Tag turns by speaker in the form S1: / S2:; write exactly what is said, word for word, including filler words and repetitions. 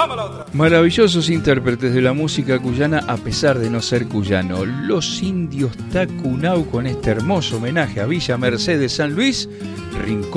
S1: Vamos a la otra.
S2: Maravillosos intérpretes de la música cuyana a pesar de no ser cuyano. Los Indios Tacunau con este hermoso homenaje a Villa Mercedes San Luis, Rincón